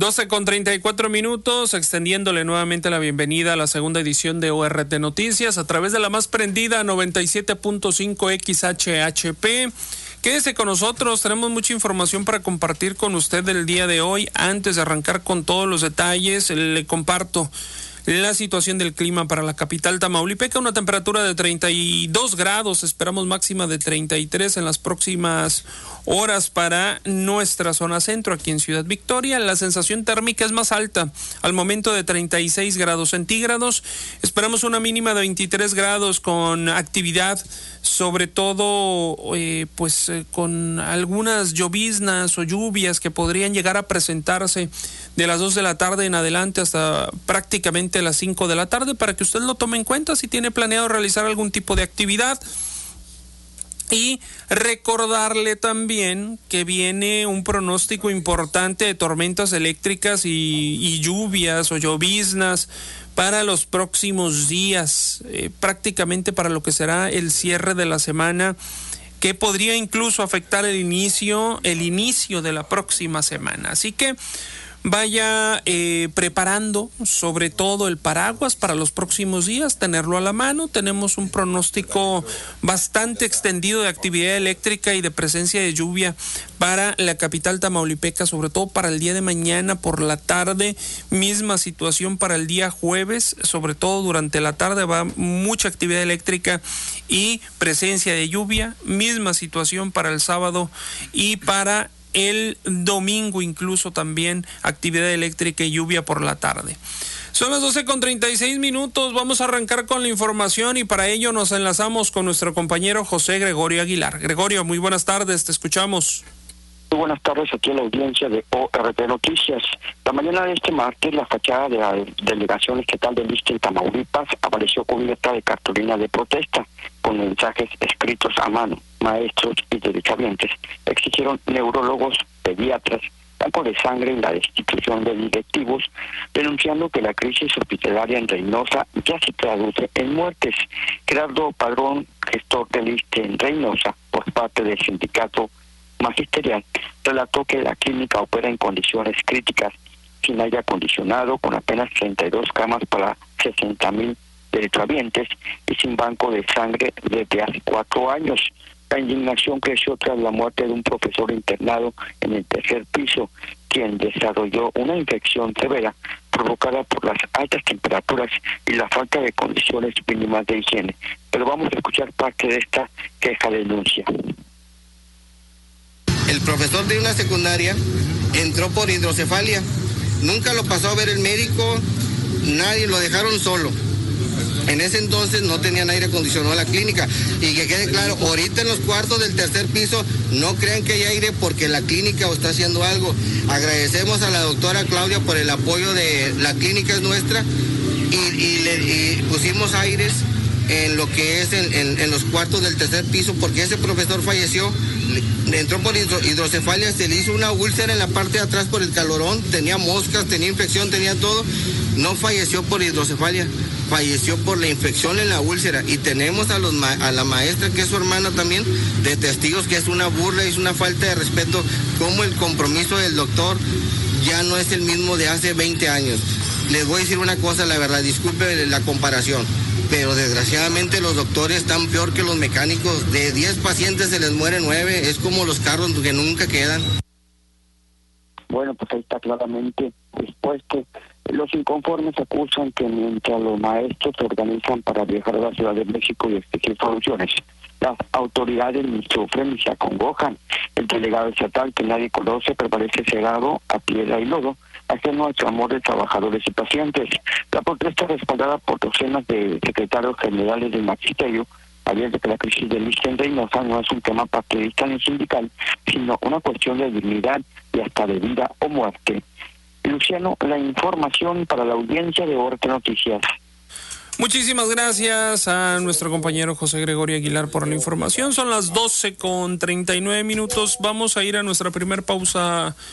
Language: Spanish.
12:34, extendiéndole nuevamente la bienvenida a la segunda edición de ORT Noticias a través de la más prendida 97.5 XHHP. Quédese con nosotros, tenemos mucha información para compartir con usted el día de hoy. Antes de arrancar con todos los detalles, le comparto la situación del clima para la capital tamaulipeca. Una temperatura de 32 grados, esperamos máxima de 33 en las próximas horas para nuestra zona centro, aquí en Ciudad Victoria. La sensación térmica es más alta, al momento de 36 grados centígrados. Esperamos una mínima de 23 grados con actividad, sobre todo con algunas lloviznas o lluvias que podrían llegar a presentarse de las 2 de la tarde en adelante hasta prácticamente las 5 de la tarde, para que usted lo tome en cuenta si tiene planeado realizar algún tipo de actividad. Y recordarle también que viene un pronóstico importante de tormentas eléctricas y lluvias o lloviznas para los próximos días, prácticamente para lo que será el cierre de la semana, que podría incluso afectar el inicio de la próxima semana. Así que vaya preparando sobre todo el paraguas para los próximos días, tenerlo a la mano. Tenemos un pronóstico bastante extendido de actividad eléctrica y de presencia de lluvia para la capital tamaulipeca, sobre todo para el día de mañana por la tarde. Misma situación para el día jueves, sobre todo durante la tarde va mucha actividad eléctrica y presencia de lluvia. Misma situación para el sábado y para el domingo, incluso también actividad eléctrica y lluvia por la tarde. Son las 12:36, vamos a arrancar con la información y para ello nos enlazamos con nuestro compañero José Gregorio Aguilar. Gregorio, muy buenas tardes, te escuchamos. Muy buenas tardes aquí en la audiencia de ORT Noticias. La mañana de este martes, la fachada de la delegación estatal del ISSSTE en Tamaulipas apareció cubierta de cartulina de protesta con mensajes escritos a mano. Maestros y derechohabientes exigieron neurólogos, pediatras, campo de sangre y la destitución de directivos, denunciando que la crisis hospitalaria en Reynosa ya se traduce en muertes. Gerardo Padrón, gestor del ISSSTE en Reynosa, por parte del sindicato magisterial, relató que la clínica opera en condiciones críticas, sin aire acondicionado, con apenas 32 camas para 60,000 derechohabientes y sin banco de sangre desde hace 4 años. La indignación creció tras la muerte de un profesor internado en el tercer piso, quien desarrolló una infección severa provocada por las altas temperaturas y la falta de condiciones mínimas de higiene. Pero vamos a escuchar parte de esta queja de denuncia. El profesor de una secundaria entró por hidrocefalia, nunca lo pasó a ver el médico, nadie, lo dejaron solo. En ese entonces no tenían aire acondicionado en la clínica. Y que quede claro, ahorita en los cuartos del tercer piso no crean que hay aire porque la clínica está haciendo algo. Agradecemos a la doctora Claudia por el apoyo de la clínica es nuestra y pusimos aires en lo que es en los cuartos del tercer piso porque ese profesor falleció, entró por hidrocefalia, se le hizo una úlcera en la parte de atrás por el calorón, tenía moscas, tenía infección, tenía todo, no falleció por hidrocefalia, falleció por la infección en la úlcera y tenemos a la maestra que es su hermana también de testigos que es una burla y es una falta de respeto como el compromiso del doctor ya no es el mismo de hace 20 años. Les voy a decir una cosa, la verdad, disculpe la comparación, pero desgraciadamente los doctores están peor que los mecánicos. De 10 pacientes se les mueren 9, es como los carros que nunca quedan. Bueno, pues ahí está claramente expuesto. Los inconformes acusan que mientras los maestros se organizan para viajar a la Ciudad de México y exigir soluciones, las autoridades ni sufren ni se acongojan. El delegado estatal, que nadie conoce, permanece cegado a piedra y lodo, ajeno al clamor de trabajadores y pacientes. La protesta, respaldada por docenas de secretarios generales del magisterio, advierte que la crisis del ISSSTE en Reynosa no es un tema partidista ni sindical, sino una cuestión de dignidad y hasta de vida o muerte. Luciano, la información para la audiencia de ORT Noticias. Muchísimas gracias a nuestro compañero José Gregorio Aguilar por la información. Son las 12:39. Vamos a ir a nuestra primer pausa